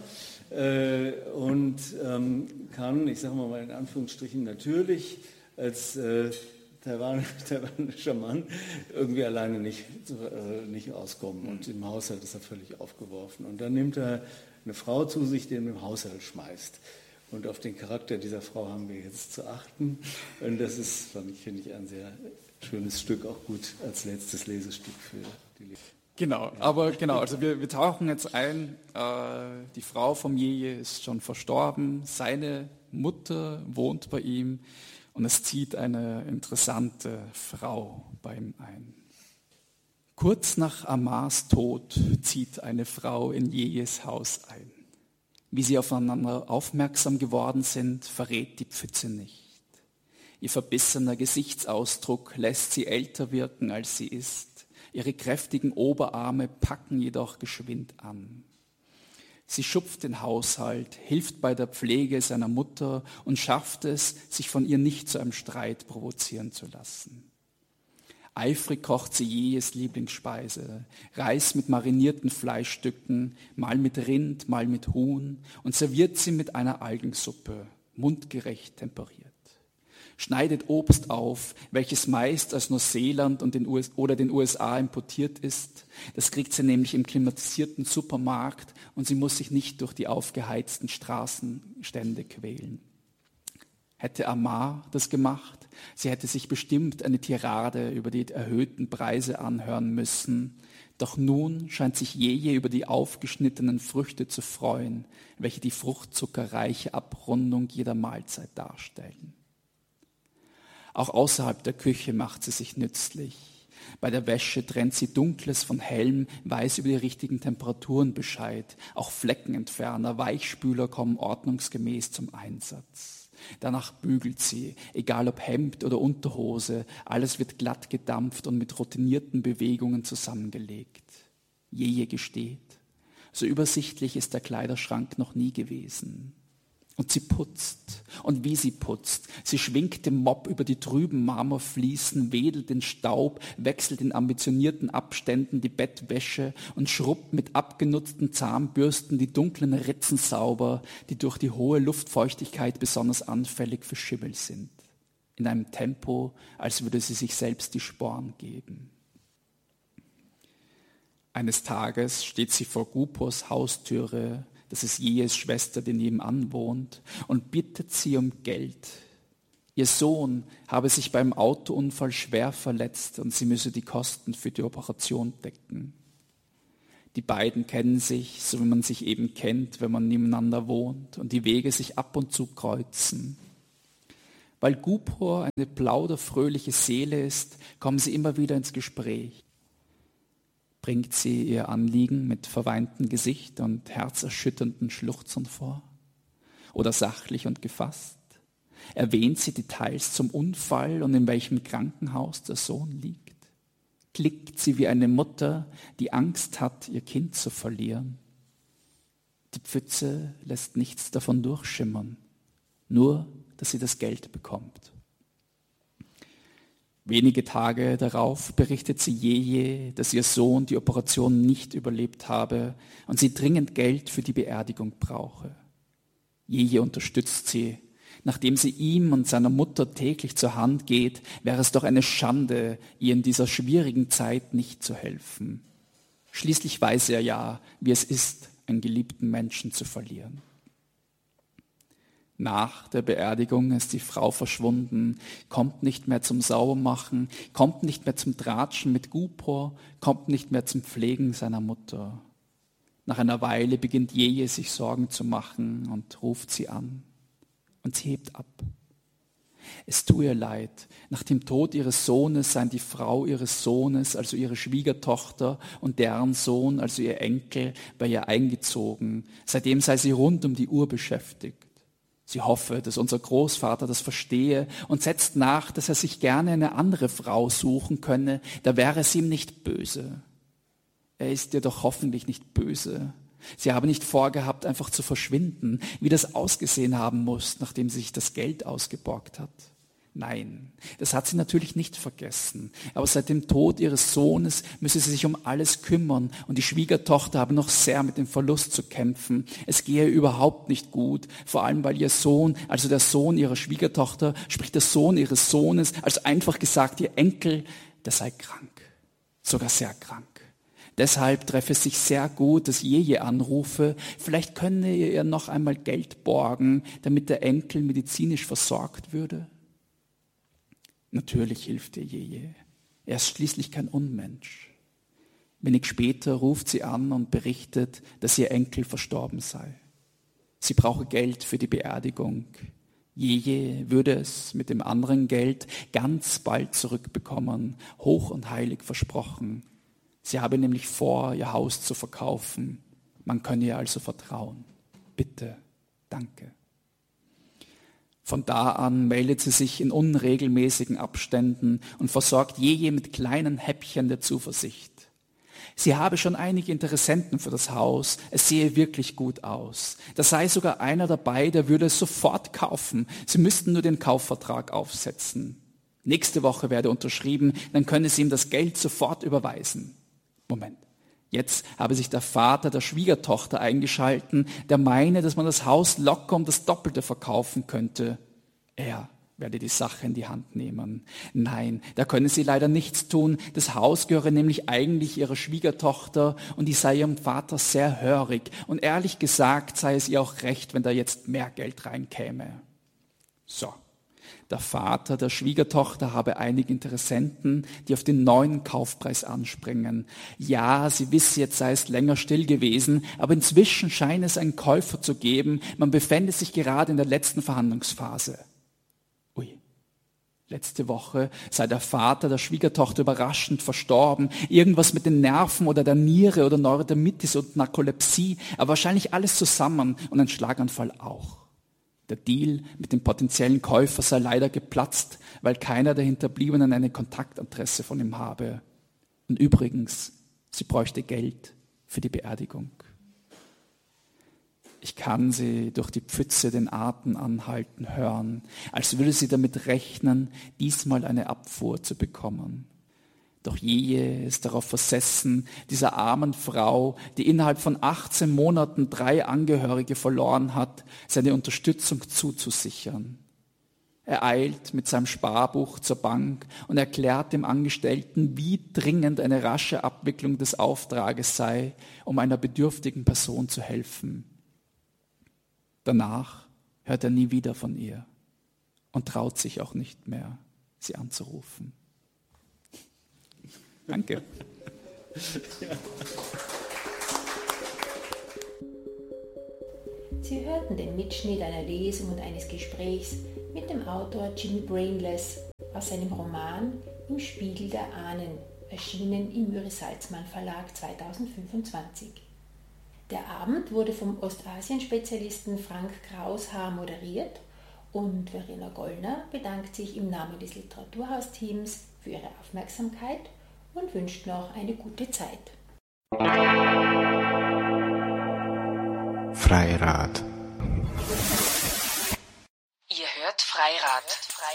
und kann, ich sage mal in Anführungsstrichen, natürlich als taiwanischer Mann irgendwie alleine nicht auskommen. Und im Haushalt ist er völlig aufgeworfen. Und dann nimmt er eine Frau zu sich, die ihn im Haushalt schmeißt. Und auf den Charakter dieser Frau haben wir jetzt zu achten. Und das ist, finde ich, ein sehr schönes Stück, auch gut als letztes Lesestück für die Lesung. Also wir tauchen jetzt ein. Die Frau vom Jeje ist schon verstorben. Seine Mutter wohnt bei ihm. Und es zieht eine interessante Frau bei ihm ein. Kurz nach Amars Tod zieht eine Frau in Jejes Haus ein. Wie sie aufeinander aufmerksam geworden sind, verrät die Pfütze nicht. Ihr verbissener Gesichtsausdruck lässt sie älter wirken, als sie ist. Ihre kräftigen Oberarme packen jedoch geschwind an. Sie schupft den Haushalt, hilft bei der Pflege seiner Mutter und schafft es, sich von ihr nicht zu einem Streit provozieren zu lassen. Eifrig kocht sie Jejes Lieblingsspeise, Reis mit marinierten Fleischstücken, mal mit Rind, mal mit Huhn und serviert sie mit einer Algensuppe, mundgerecht temperiert. Schneidet Obst auf, welches meist aus Neuseeland und den USA importiert ist. Das kriegt sie nämlich im klimatisierten Supermarkt und sie muss sich nicht durch die aufgeheizten Straßenstände quälen. Hätte Amar das gemacht, sie hätte sich bestimmt eine Tirade über die erhöhten Preise anhören müssen. Doch nun scheint sich Jeje über die aufgeschnittenen Früchte zu freuen, welche die fruchtzuckerreiche Abrundung jeder Mahlzeit darstellen. Auch außerhalb der Küche macht sie sich nützlich. Bei der Wäsche trennt sie Dunkles von Hellem, weiß über die richtigen Temperaturen Bescheid. Auch Fleckenentferner, Weichspüler kommen ordnungsgemäß zum Einsatz. Danach bügelt sie, egal ob Hemd oder Unterhose, alles wird glatt gedampft und mit routinierten Bewegungen zusammengelegt. Jeje gesteht, so übersichtlich ist der Kleiderschrank noch nie gewesen. Und sie putzt. Und wie sie putzt. Sie schwingt den Mopp über die trüben Marmorfliesen, wedelt den Staub, wechselt in ambitionierten Abständen die Bettwäsche und schrubbt mit abgenutzten Zahnbürsten die dunklen Ritzen sauber, die durch die hohe Luftfeuchtigkeit besonders anfällig für Schimmel sind. In einem Tempo, als würde sie sich selbst die Sporen geben. Eines Tages steht sie vor Gupos Haustüre, das ist Jejes Schwester, die nebenan wohnt, und bittet sie um Geld. Ihr Sohn habe sich beim Autounfall schwer verletzt und sie müsse die Kosten für die Operation decken. Die beiden kennen sich, so wie man sich eben kennt, wenn man nebeneinander wohnt und die Wege sich ab und zu kreuzen. Weil Gupor eine plauderfröhliche Seele ist, kommen sie immer wieder ins Gespräch. Bringt sie ihr Anliegen mit verweintem Gesicht und herzerschütternden Schluchzern vor? Oder sachlich und gefasst? Erwähnt sie Details zum Unfall und in welchem Krankenhaus der Sohn liegt? Klickt sie wie eine Mutter, die Angst hat, ihr Kind zu verlieren? Die Pfütze lässt nichts davon durchschimmern, nur, dass sie das Geld bekommt. Wenige Tage darauf berichtet sie Jeje, dass ihr Sohn die Operation nicht überlebt habe und sie dringend Geld für die Beerdigung brauche. Jeje unterstützt sie. Nachdem sie ihm und seiner Mutter täglich zur Hand geht, wäre es doch eine Schande, ihr in dieser schwierigen Zeit nicht zu helfen. Schließlich weiß er ja, wie es ist, einen geliebten Menschen zu verlieren. Nach der Beerdigung ist die Frau verschwunden, kommt nicht mehr zum Saubermachen, kommt nicht mehr zum Tratschen mit Gupor, kommt nicht mehr zum Pflegen seiner Mutter. Nach einer Weile beginnt Jeje sich Sorgen zu machen und ruft sie an. Und sie hebt ab. Es tut ihr leid. Nach dem Tod ihres Sohnes seien die Frau ihres Sohnes, also ihre Schwiegertochter, und deren Sohn, also ihr Enkel, bei ihr eingezogen. Seitdem sei sie rund um die Uhr beschäftigt. Sie hoffe, dass unser Großvater das verstehe und setzt nach, dass er sich gerne eine andere Frau suchen könne, da wäre es ihm nicht böse. Er ist ihr doch hoffentlich nicht böse. Sie habe nicht vorgehabt, einfach zu verschwinden, wie das ausgesehen haben muss, nachdem sie sich das Geld ausgeborgt hat. Nein, das hat sie natürlich nicht vergessen. Aber seit dem Tod ihres Sohnes müsse sie sich um alles kümmern und die Schwiegertochter habe noch sehr mit dem Verlust zu kämpfen. Es gehe überhaupt nicht gut, vor allem weil ihr Sohn, also der Sohn ihrer Schwiegertochter, sprich der Sohn ihres Sohnes, also einfach gesagt ihr Enkel, der sei krank, sogar sehr krank. Deshalb treffe es sich sehr gut, dass Jeje anrufe, vielleicht könne ihr noch einmal Geld borgen, damit der Enkel medizinisch versorgt würde. Natürlich hilft ihr Jeje. Er ist schließlich kein Unmensch. Wenig später ruft sie an und berichtet, dass ihr Enkel verstorben sei. Sie brauche Geld für die Beerdigung. Jeje würde es mit dem anderen Geld ganz bald zurückbekommen, hoch und heilig versprochen. Sie habe nämlich vor, ihr Haus zu verkaufen. Man könne ihr also vertrauen. Bitte, danke. Von da an meldet sie sich in unregelmäßigen Abständen und versorgt Jeje mit kleinen Häppchen der Zuversicht. Sie habe schon einige Interessenten für das Haus, es sehe wirklich gut aus. Da sei sogar einer dabei, der würde es sofort kaufen. Sie müssten nur den Kaufvertrag aufsetzen. Nächste Woche werde unterschrieben, dann könne sie ihm das Geld sofort überweisen. Moment, jetzt habe sich der Vater der Schwiegertochter eingeschalten, der meine, dass man das Haus locker um das Doppelte verkaufen könnte. Er werde die Sache in die Hand nehmen. Nein, da könne sie leider nichts tun. Das Haus gehöre nämlich eigentlich ihrer Schwiegertochter und die sei ihrem Vater sehr hörig. Und ehrlich gesagt sei es ihr auch recht, wenn da jetzt mehr Geld reinkäme. So. Der Vater der Schwiegertochter habe einige Interessenten, die auf den neuen Kaufpreis anspringen. Ja, sie wisse, jetzt sei es länger still gewesen, aber inzwischen scheine es einen Käufer zu geben. Man befände sich gerade in der letzten Verhandlungsphase. Ui, letzte Woche sei der Vater der Schwiegertochter überraschend verstorben. Irgendwas mit den Nerven oder der Niere oder Neurodermitis und Narkolepsie, aber wahrscheinlich alles zusammen und ein Schlaganfall auch. Der Deal mit dem potenziellen Käufer sei leider geplatzt, weil keiner der Hinterbliebenen eine Kontaktadresse von ihm habe. Und übrigens, sie bräuchte Geld für die Beerdigung. Ich kann sie durch die Pfütze den Atem anhalten hören, als würde sie damit rechnen, diesmal eine Abfuhr zu bekommen. Doch Jeje ist darauf versessen, dieser armen Frau, die innerhalb von 18 Monaten 3 Angehörige verloren hat, seine Unterstützung zuzusichern. Er eilt mit seinem Sparbuch zur Bank und erklärt dem Angestellten, wie dringend eine rasche Abwicklung des Auftrages sei, um einer bedürftigen Person zu helfen. Danach hört er nie wieder von ihr. und traut sich auch nicht mehr, sie anzurufen. Danke. Sie hörten den Mitschnitt einer Lesung und eines Gesprächs mit dem Autor Jimmy Brainless aus seinem Roman Im Spiegel der Ahnen, erschienen im Myri-Salzmann Verlag 2025. Der Abend wurde vom Ostasien-Spezialisten Frank Kraushaar moderiert und Verena Gollner bedankt sich im Namen des Literaturhausteams für ihre Aufmerksamkeit und wünscht noch eine gute Zeit. Freirad. Ihr hört Freirad.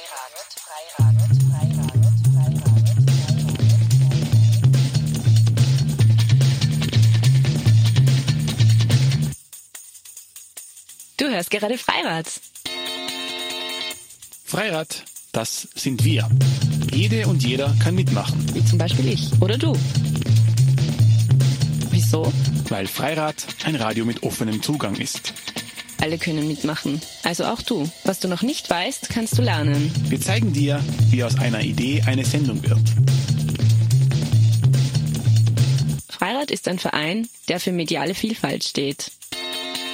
Du hörst gerade Freirad. Freirad, das sind wir. Jede und jeder kann mitmachen. Wie zum Beispiel ich oder du. Wieso? Weil Freirad ein Radio mit offenem Zugang ist. Alle können mitmachen, also auch du. Was du noch nicht weißt, kannst du lernen. Wir zeigen dir, wie aus einer Idee eine Sendung wird. Freirad ist ein Verein, der für mediale Vielfalt steht.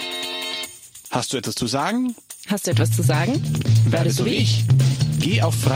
Hast du etwas zu sagen? Hast du etwas zu sagen? Werde so wie ich. Geh auf